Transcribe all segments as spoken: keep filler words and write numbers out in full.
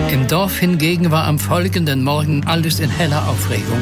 Im Dorf hingegen war am folgenden Morgen alles in heller Aufregung.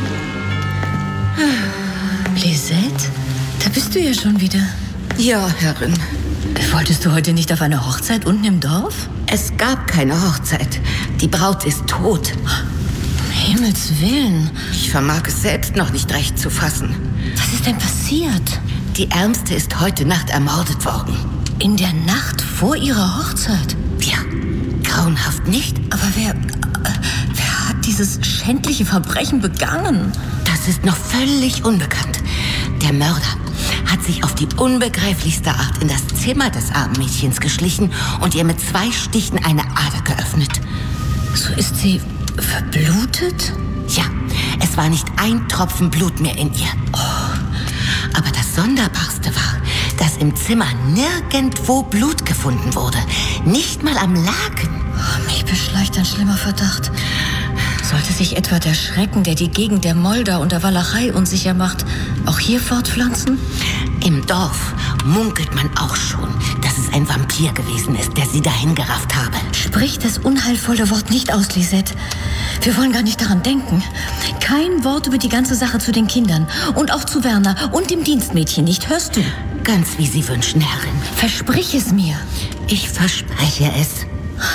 Lisette, da bist du ja schon wieder. Ja, Herrin. Wolltest du heute nicht auf eine Hochzeit unten im Dorf? Es gab keine Hochzeit. Die Braut ist tot. Um Himmels Willen. Ich vermag es selbst noch nicht recht zu fassen. Was ist denn passiert? Die Ärmste ist heute Nacht ermordet worden. In der Nacht vor ihrer Hochzeit? Ja, grauenhaft nicht? Aber wer, äh, wer hat dieses schändliche Verbrechen begangen? Das ist noch völlig unbekannt. Der Mörder hat sich auf die unbegreiflichste Art in das Zimmer des armen Mädchens geschlichen und ihr mit zwei Stichen eine Ader geöffnet. So ist sie verblutet? Ja, es war nicht ein Tropfen Blut mehr in ihr. Oh. Aber das Sonderbarste war, dass im Zimmer nirgendwo Blut gefunden wurde. Nicht mal am Laken. Oh, mich beschleicht ein schlimmer Verdacht. Sollte sich etwa der Schrecken, der die Gegend der Moldau und der Walachei unsicher macht, auch hier fortpflanzen? Im Dorf munkelt man auch schon, dass es ein Vampir gewesen ist, der sie dahin gerafft habe. Sprich das unheilvolle Wort nicht aus, Lisette. Wir wollen gar nicht daran denken. Kein Wort über die ganze Sache zu den Kindern und auch zu Werner und dem Dienstmädchen nicht, hörst du? Ganz wie Sie wünschen, Herrin. Versprich es mir. Ich verspreche es.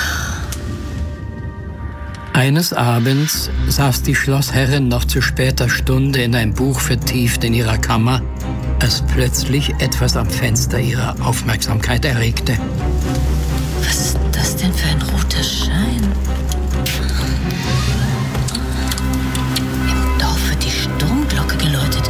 Eines Abends saß die Schlossherrin noch zu später Stunde in ein Buch vertieft in ihrer Kammer, als plötzlich etwas am Fenster ihre Aufmerksamkeit erregte. Was ist das denn für ein roter Schein? Im Dorf wird die Sturmglocke geläutet.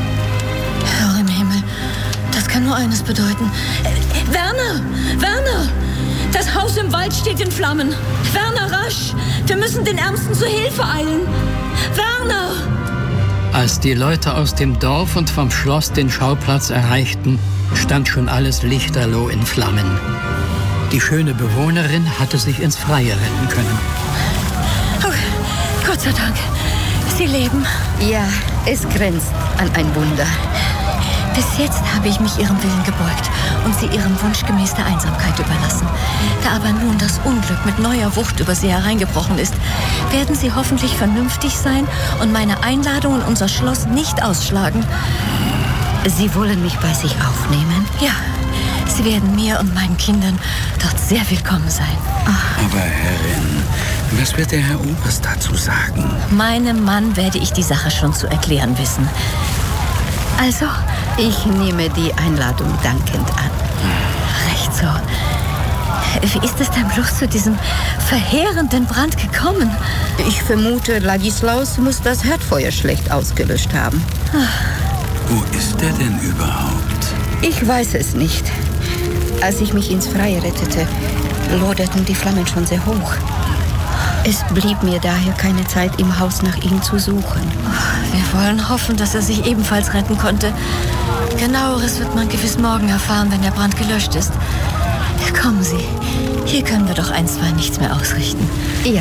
Herr im Himmel, das kann nur eines bedeuten. Äh, Werner! Werner! Das Haus im Wald steht in Flammen. Werner, rasch! Wir müssen den Ärmsten zu Hilfe eilen. Werner! Als die Leute aus dem Dorf und vom Schloss den Schauplatz erreichten, stand schon alles lichterloh in Flammen. Die schöne Bewohnerin hatte sich ins Freie retten können. Oh, Gott sei Dank, Sie leben. Ja, es grenzt an ein Wunder. Bis jetzt habe ich mich ihrem Willen gebeugt und sie ihrem Wunsch gemäß der Einsamkeit überlassen. Da aber nun das Unglück mit neuer Wucht über sie hereingebrochen ist, werden sie hoffentlich vernünftig sein und meine Einladung in unser Schloss nicht ausschlagen. Sie wollen mich bei sich aufnehmen? Ja, sie werden mir und meinen Kindern dort sehr willkommen sein. Ach. Aber Herrin, was wird der Herr Oberst dazu sagen? Meinem Mann werde ich die Sache schon zu erklären wissen. Also, ich nehme die Einladung dankend an. Recht so. Wie ist es denn bloß zu diesem verheerenden Brand gekommen? Ich vermute, Ladislaus muss das Herdfeuer schlecht ausgelöscht haben. Wo ist er denn überhaupt? Ich weiß es nicht. Als ich mich ins Freie rettete, loderten die Flammen schon sehr hoch. Es blieb mir daher keine Zeit, im Haus nach ihm zu suchen. Wir wollen hoffen, dass er sich ebenfalls retten konnte. Genaueres wird man gewiss morgen erfahren, wenn der Brand gelöscht ist. Kommen Sie, hier können wir doch einstweilen nichts mehr ausrichten. Ja.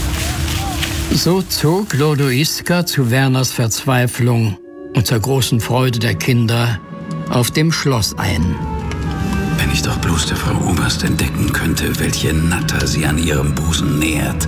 So zog Lodoiska zu Werners Verzweiflung und zur großen Freude der Kinder auf dem Schloss ein. Wenn ich doch bloß der Frau Oberst entdecken könnte, welche Natter sie an ihrem Busen nährt.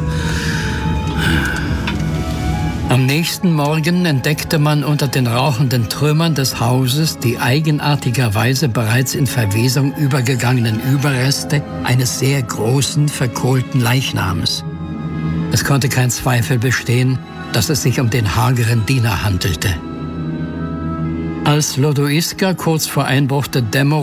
Am nächsten Morgen entdeckte man unter den rauchenden Trümmern des Hauses die eigenartigerweise bereits in Verwesung übergegangenen Überreste eines sehr großen, verkohlten Leichnams. Es konnte kein Zweifel bestehen, dass es sich um den hageren Diener handelte. Als Lodoiska kurz vor Einbruch der Dämmerung